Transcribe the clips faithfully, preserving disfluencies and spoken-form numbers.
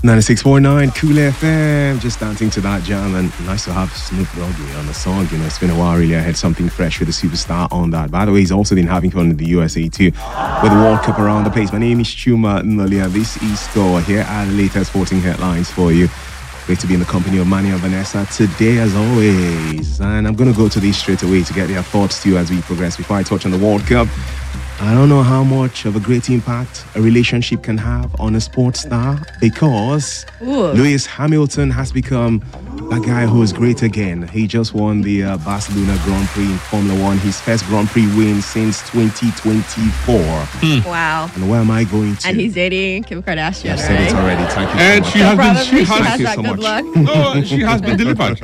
ninety-six point nine Cool F M, just dancing to that jam, and nice to have Snoop Doggy on the song. You know, it's been a while really. I had something fresh with the superstar on that. By the way, he's also been having fun in the U S A too, with the World Cup around the place. My name is Chuma Nnalia. This is Score. Here are the latest sporting headlines for you. Great to be in the company of Manny and Vanessa today as always. And I'm going to go to these straight away to get their thoughts too as we progress. Before I touch on the World Cup, I don't know how much of a great impact a relationship can have on a sports star, because Ooh. Lewis Hamilton has become a guy who is great again. He just won the uh, Barcelona Grand Prix in Formula One, his first Grand Prix win since twenty twenty-four. Mm. Wow. And where am I going to? And he's dating Kim Kardashian, I've right? said it already. Thank you and so she much. has so been, she has, has, she has so that good much. luck. no, she has been delivered.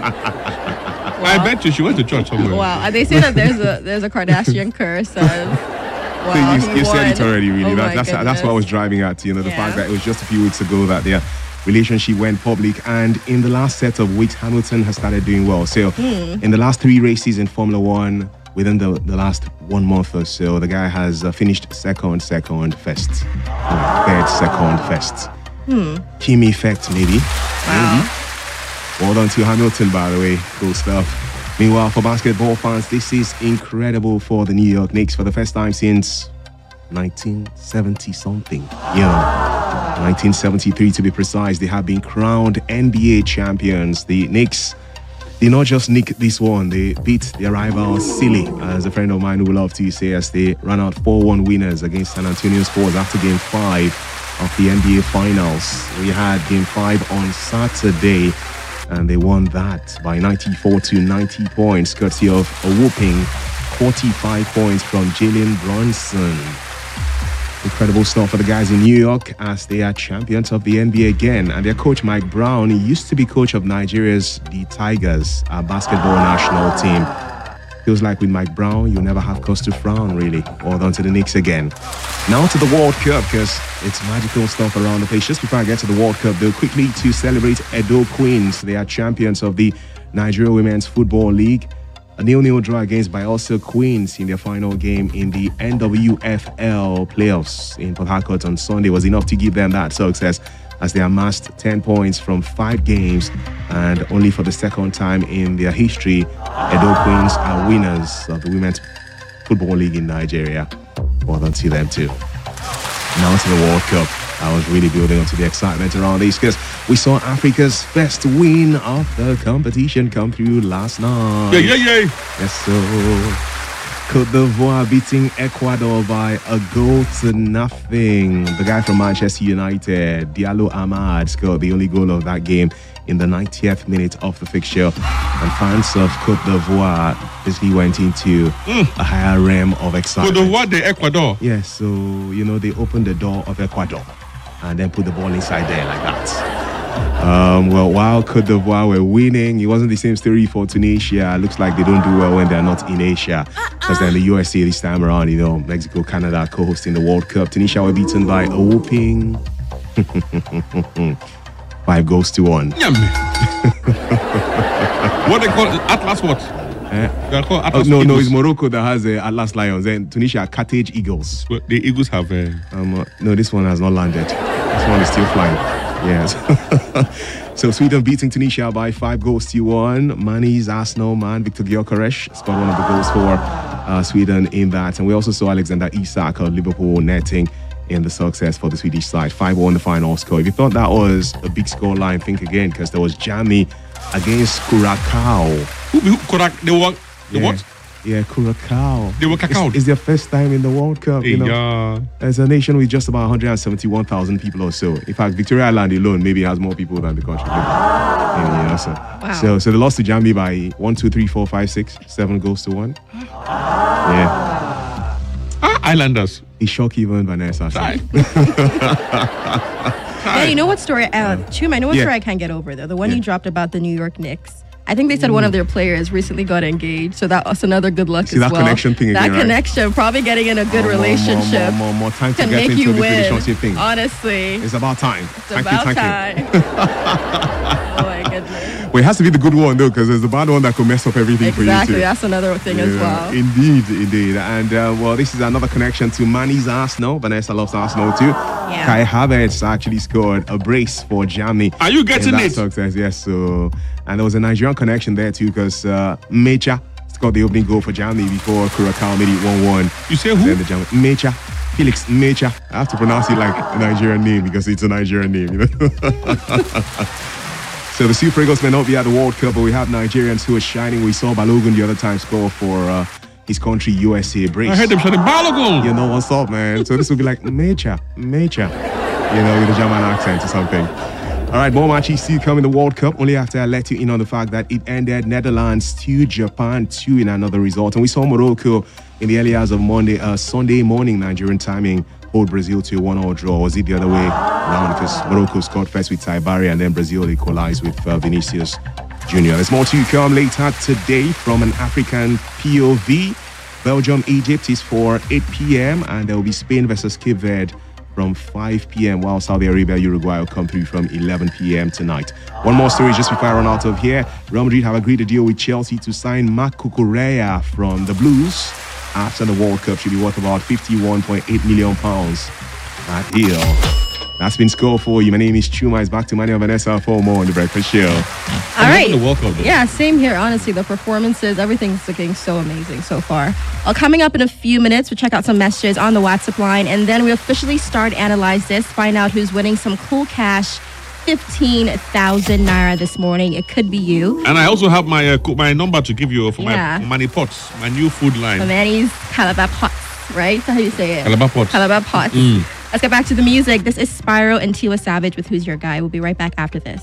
I bet you she went to church somewhere. Wow. And they say that there's a there's a Kardashian curse. And wow, you you said it already, really. Oh that, that's that's what I was driving at. You know, the yeah. fact that it was just a few weeks ago that their relationship went public, and in the last set of weeks, Hamilton has started doing well. So, mm. in the last three races in Formula One, within the, the last one month or so, the guy has uh, finished second, second, first, uh, third, second, first. Hmm. Kimi effect, maybe. Wow. Maybe. Well done to Hamilton, by the way. Cool stuff. Meanwhile, for basketball fans, this is incredible for the New York Knicks for the first time since nineteen seventy something. Yeah, nineteen seventy-three to be precise. They have been crowned N B A champions. The Knicks did not just nick this one, they beat their rivals silly, as a friend of mine would love to say, as they ran out four one winners against San Antonio Spurs after game five of the N B A Finals. We had game five on Saturday, and they won that by ninety-four to ninety points, courtesy of a whooping forty-five points from Jalen Brunson. Incredible stuff for the guys in New York as they are champions of the N B A again. And their coach, Mike Brown, he used to be coach of Nigeria's The Tigers, our basketball national team. Feels like with Mike Brown, you'll never have cause to frown, really. Well done to the Knicks again. Now to the World Cup, because it's magical stuff around the place. Just before I get to the World Cup, though, quickly to celebrate Edo Queens. They are champions of the Nigeria Women's Football League. A nil-nil draw against Bayelsa Queens in their final game in the N W F L playoffs in Port Harcourt on Sunday was enough to give them that success, as they amassed ten points from five games, and only for the second time in their history, Edo Queens are winners of the Women's Football League in Nigeria. Well done to them too. Now to the World Cup. I was really building up to the excitement around this, because we saw Africa's first win of the competition come through last night. Yeah, yeah, yeah. Yes, so Côte d'Ivoire beating Ecuador by a goal to nothing. The guy from Manchester United, Diallo Ahmad, scored the only goal of that game in the ninetieth minute of the fixture. And fans of Côte d'Ivoire basically went into mm. a higher realm of excitement. Côte d'Ivoire, the Ecuador. Yes, so, you know, they opened the door of Ecuador and then put the ball inside there like that. Um, well, while Côte d'Ivoire were winning, it wasn't the same story for Tunisia. It looks like they don't do well when they're not in Asia. Because then the U S A this time around, you know, Mexico, Canada co-hosting the World Cup. Tunisia were beaten by a whooping five goals to one. What they call Atlas what? Eh? Atlas oh, no, Eagles. no, it's Morocco that has uh, Atlas Lions. Then Tunisia are Carthage Eagles. Well, the Eagles have... Uh... Um, uh, no, this one has not landed. This one is still flying. Yes. So Sweden beating Tunisia by five goals to one. Mani's Arsenal man, Victor Gyökeres, scored one of the goals for uh, Sweden in that. And we also saw Alexander Isak of Liverpool netting in the success for the Swedish side. five one the final score. If you thought that was a big score line, think again, because there was Jamie against Curacao. Who, who Curac- they were, the yeah. what? Yeah, Curacao. They were cacao. It's, it's their first time in the World Cup. Hey, you know, yeah. as a nation with just about one hundred seventy-one thousand people or so. In fact, Victoria Island alone maybe has more people than the country. Yeah, you know, so, wow. so, so they lost to Jambi by one, two, three, four, five, six, seven goals to one. Yeah. Ah, Islanders. It's shock even Vanessa. Right. Yeah, you know what story? Uh, Chuma, I know what Yeah. story I can't get over though. The one Yeah. you dropped about the New York Knicks. I think they said one of their players recently got engaged, so that was another good luck See as that well. connection thing That again, right? connection, probably getting in a good More, more, relationship, More, more, more, more time to can get make into you this win. relationship thing. Honestly, It's about time. it's thank about you, thank time. you. Oh my God. goodness. Well, it has to be the good one though, because there's the bad one that could mess up everything for you Exactly, too. that's another thing as Yeah, well. Indeed, indeed. And uh, well, this is another connection to Manny's Arsenal. Vanessa loves Arsenal too. Yeah. Kai Havertz actually scored a brace for Germany. Are you getting in that it? Success, yes. So, and there was a Nigerian connection there too, because uh, Mecha scored the opening goal for Germany before Curacao made it one one. You say Then who? the German Mecha. Felix Mecha. I have to pronounce it like a Nigerian name because it's a Nigerian name, you know. So the Super Eagles may not be at the World Cup, but we have Nigerians who are shining. We saw Balogun the other time score for uh, his country, U S A. Brace. I heard them shouting Balogun. You know what's up, man. So this will be like Mecha, Mecha, you know, with a German accent or something. All right, more matches still coming in the World Cup. Only after I let you in on the fact that it ended Netherlands two, Japan two in another result. And we saw Morocco in the early hours of Monday, uh, Sunday morning, Nigerian timing, hold Brazil to a one-all draw. Was it the other way around? Because Morocco scored first with Taibari and then Brazil equalized with uh, Vinicius Junior There's more to come later today from an African P O V. Belgium, Egypt is for eight p.m. and there will be Spain versus Cape Verde from five p.m. while Saudi Arabia, Uruguay will come through from eleven p.m. tonight. One more story just before I run out of here. Real Madrid have agreed to deal with Chelsea to sign Marc Cucurella from the Blues. After the World Cup, should be worth about fifty-one point eight million pounds. That deal. That's been scored for you. My name is Chuma. It's back to Mani and Vanessa for more on The Breakfast Show. All right. The World Cup, though. Yeah, same here. Honestly, the performances, everything's looking so amazing so far. Well, coming up in a few minutes, we'll check out some messages on the WhatsApp line, and then we officially start Analyze This, find out who's winning some cool cash, fifteen thousand naira this morning. It could be you. And I also have my uh, co- my number to give you for Yeah. my money pots, my new food line. The Manny's Calabar Pots, right? That's how you say it. Calabar pots. Calabar Pots. Let's get back to the music. This is Spyro and Tiwa Savage with Who's Your Guy. We'll be right back after this.